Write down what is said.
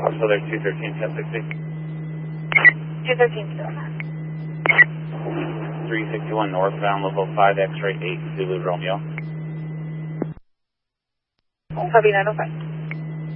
So there's 213, 1060. 213 still. 361 northbound, level 5, X-ray 8, Zulu Romeo. Fabi 905.